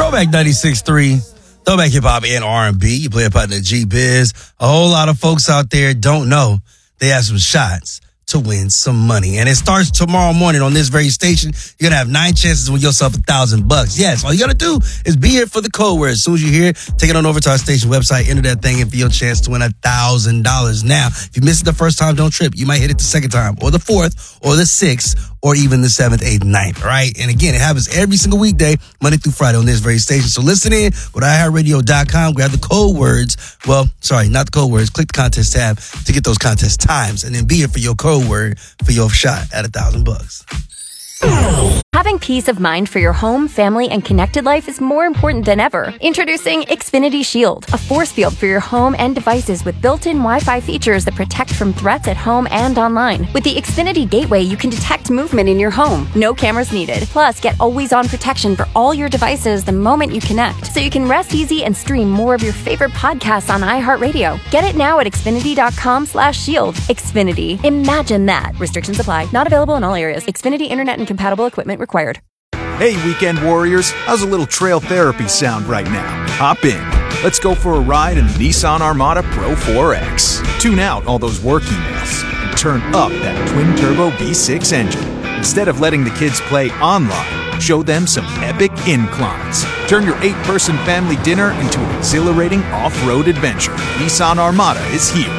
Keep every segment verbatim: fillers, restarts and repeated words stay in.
Throwback ninety-six point three, Throwback Hip Hop and R and B. You play a partner G-Biz. A whole lot of folks out there don't know they have some shots to win some money. And it starts tomorrow morning on this very station. You're going to have nine chances to win yourself a thousand bucks. Yes, all you got to do is be here for the code word. As soon as you hear it, take it on over to our station website, enter that thing in for your chance to win a thousand dollars. Now, if you miss it the first time, don't trip. You might hit it the second time or the fourth or the sixth or even the seventh, eighth, ninth, all right? And again, it happens every single weekday, Monday through Friday on this very station. So listen in, go to i heart radio dot com, grab the code words. Well, sorry, not the code words. Click the contest tab to get those contest times and then be here for your code word for your shot at a thousand bucks. Having peace of mind for your home, family, and connected life is more important than ever. Introducing Xfinity Shield, a force field for your home and devices with built-in Wi-Fi features that protect from threats at home and online. With the Xfinity Gateway, you can detect movement in your home. No cameras needed. Plus, get always-on protection for all your devices the moment you connect, so you can rest easy and stream more of your favorite podcasts on iHeartRadio. Get it now at Xfinity.com slash shield. Xfinity. Imagine that. Restrictions apply. Not available in all areas. Xfinity Internet and compatible equipment required. Hey, weekend warriors. How's a little trail therapy sound right now? Hop in. Let's go for a ride in the Nissan Armada Pro four X. Tune out all those work emails and turn up that twin-turbo V six engine. Instead of letting the kids play online, show them some epic inclines. Turn your eight-person family dinner into an exhilarating off-road adventure. Nissan Armada is here.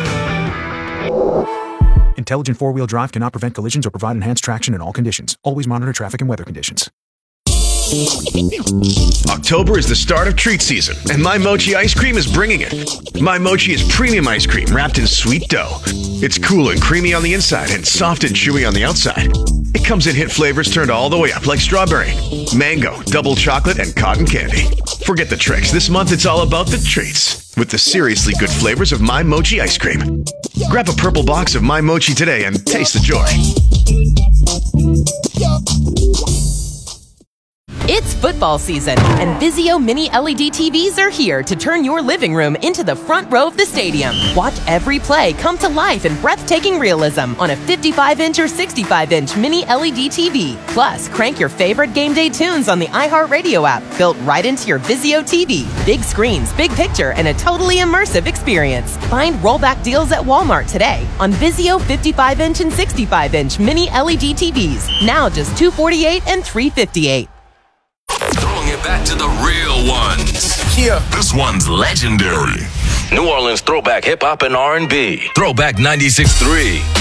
Intelligent four-wheel drive cannot prevent collisions or provide enhanced traction in all conditions. Always monitor traffic and weather conditions. October is the start of treat season, and My Mochi ice cream is bringing it. My Mochi is premium ice cream wrapped in sweet dough. It's cool and creamy on the inside and soft and chewy on the outside. It comes in hit flavors turned all the way up like strawberry, mango, double chocolate, and cotton candy. Forget the tricks. This month it's all about the treats with the seriously good flavors of My Mochi ice cream. Grab a purple box of My Mochi today and taste the joy. It's football season, and Vizio Mini L E D T Vs are here to turn your living room into the front row of the stadium. Watch every play come to life in breathtaking realism on a fifty-five inch or sixty-five inch Mini L E D T V. Plus, crank your favorite game day tunes on the iHeartRadio app, built right into your Vizio T V. Big screens, big picture, and a totally immersive experience. Find rollback deals at Walmart today on Vizio fifty-five inch and sixty-five inch Mini L E D T Vs. Now just two hundred forty-eight dollars and three hundred fifty-eight dollars. Throwing it back to the real ones. Yeah. This one's legendary. New Orleans throwback hip hop and R and B. Throwback ninety-six point three.